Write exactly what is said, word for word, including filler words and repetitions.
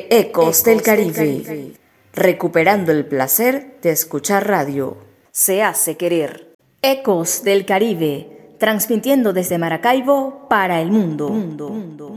Ecos del Caribe, recuperando el placer de escuchar radio. Se hace querer. Ecos del Caribe, transmitiendo desde Maracaibo para el mundo. mundo, mundo.